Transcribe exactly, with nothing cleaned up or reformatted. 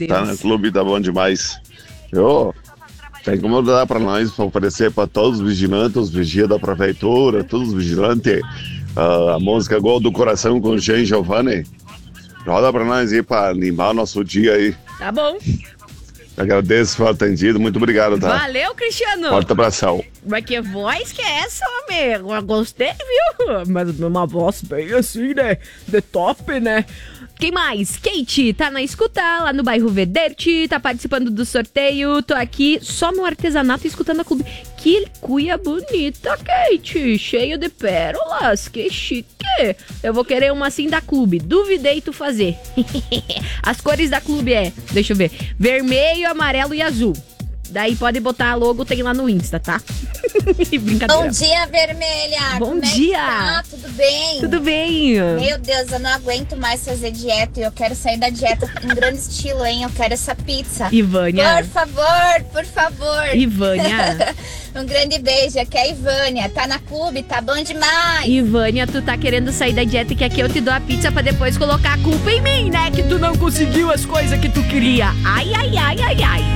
Deus. Tá no clube, tá bom demais. Eu, tem como dar pra nós, pra oferecer pra todos os vigilantes, os vigias da prefeitura, todos os vigilantes, uh, a música Gol do Coração com o Jean Giovanni. Roda pra nós aí pra animar o nosso dia aí. Tá bom. Agradeço por atendido, muito obrigado, tá? Valeu, Cristiano. Forte abração. Mas que voz que é essa, homem? Eu gostei, viu? Mas uma voz bem assim, né? De top, né? Quem mais? Kate, tá na escuta lá no bairro Vederte, tá participando do sorteio. Tô aqui só no artesanato escutando a clube. Que cuia bonita, Kate. Cheio de pérolas, que chique. Eu vou querer uma assim da clube. Duvidei tu fazer. As cores da clube é, deixa eu ver, vermelho, amarelo e azul. Daí pode botar a logo, tem lá no Insta, tá? Brincadeira. Bom dia, Vermelha. Bom Como dia. É que tá? Tudo bem? Tudo bem. Meu Deus, eu não aguento mais fazer dieta e eu quero sair da dieta em grande estilo, hein? Eu quero essa pizza. Ivânia. Por favor, por favor. Ivânia. Um grande beijo. Aqui é a Ivânia. Tá na clube, tá bom demais. Ivânia, tu tá querendo sair da dieta e que aqui eu te dou a pizza pra depois colocar a culpa em mim, né? Que tu não conseguiu as coisas que tu queria. Ai, ai, ai, ai, ai.